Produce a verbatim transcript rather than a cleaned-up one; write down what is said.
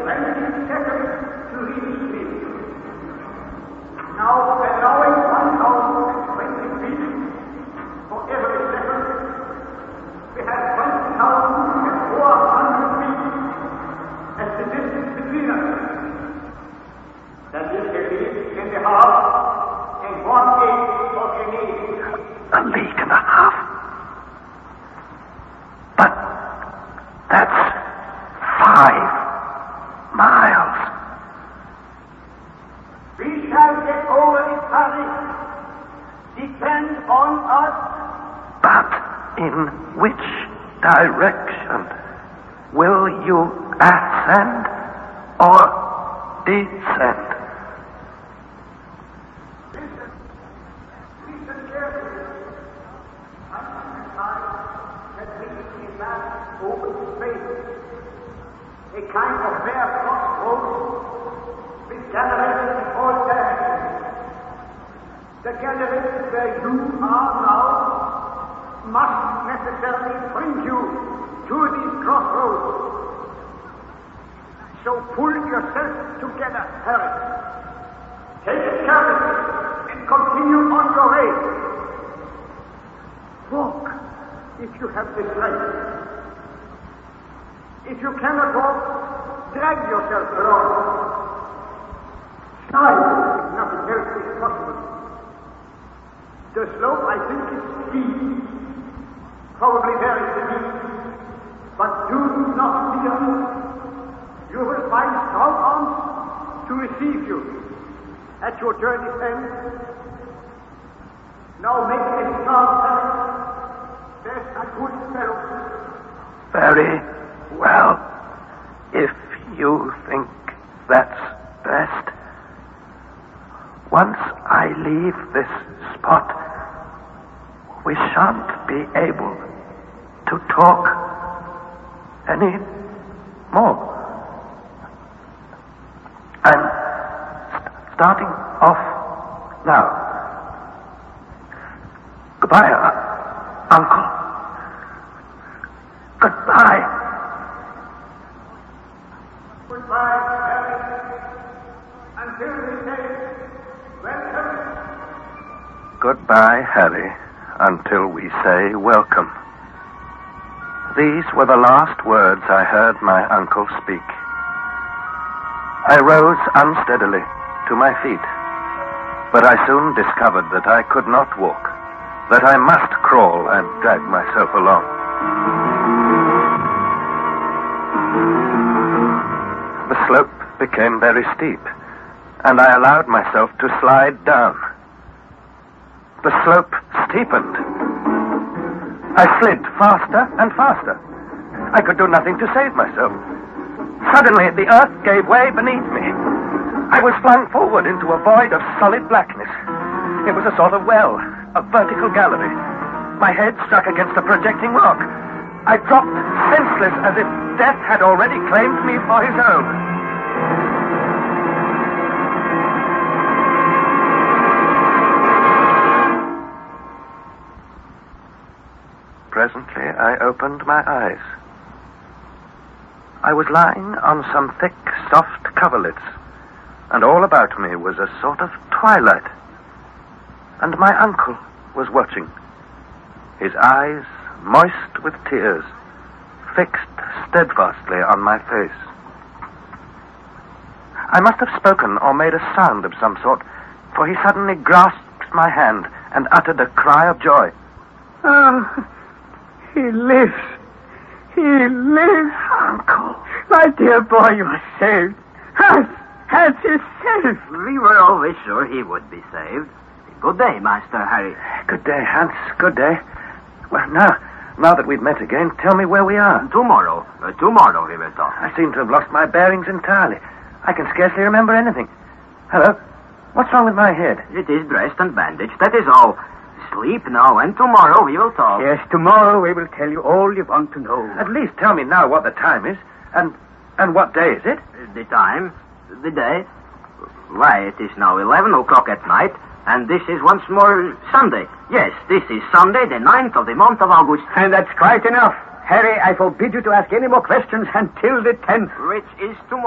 twenty seconds to reach me. Now allowing one thousand twenty feet for every second, we have twenty thousand four hundred feet as the distance between us. That is a league and a half and one eighth of a league. A league and a half? But that's five miles. We shall get over it, Harry. Depend on us. But in which direction? Will you ascend or descend? Listen. Listen carefully. I emphasize that we in vast open space, a kind of bare crossroads with galleries in all directions. The galleries where you are now must necessarily bring you to these crossroads. So pull yourself together, Harry. Take it carefully and continue on your way. Walk if you have the strength. If you cannot walk, drag yourself along. Slide if nothing else is possible. The slope, I think, is steep, probably very steep, but do not fear. You will find strong arms to receive you at your journey's end. Now make a start, there's a good fellow. Very well. If you think that's best. Once I leave this spot, we shan't be able to talk any more. I'm st- starting off now. Goodbye, uh, Uncle. Goodbye. Goodbye, Harry. Until we say welcome. Goodbye, Harry, until we say welcome. These were the last words I heard my uncle speak. I rose unsteadily to my feet, but I soon discovered that I could not walk, that I must crawl and drag myself along. The slope became very steep, and I allowed myself to slide down. The slope steepened. I slid faster and faster. I could do nothing to save myself. Suddenly, the earth gave way beneath me. I was flung forward into a void of solid blackness. It was a sort of well, a vertical gallery. My head struck against a projecting rock. I dropped senseless as if death had already claimed me for his own. Presently, I opened my eyes. I was lying on some thick, soft coverlets, and all about me was a sort of twilight. And my uncle was watching, his eyes moist with tears, fixed steadfastly on my face. I must have spoken or made a sound of some sort, for he suddenly grasped my hand and uttered a cry of joy. Oh, he lives. He lives. Uncle. My dear boy, you are saved. Hans, Hans is saved. We were always sure he would be saved. Good day, Master Harry. Good day, Hans. Good day. Well, now, now that we've met again, tell me where we are. Tomorrow. Uh, tomorrow we will talk. I seem to have lost my bearings entirely. I can scarcely remember anything. Hello? What's wrong with my head? It is dressed and bandaged, that is all. Sleep now, and tomorrow we will talk. Yes, tomorrow we will tell you all you want to know. At least tell me now what the time is, and and what day is it? Uh, the time? The day? Why, it is now eleven o'clock at night, and this is once more Sunday. Yes, this is Sunday, the ninth of the month of August. And that's quite enough. Harry, I forbid you to ask any more questions until the tenth. Which is tomorrow.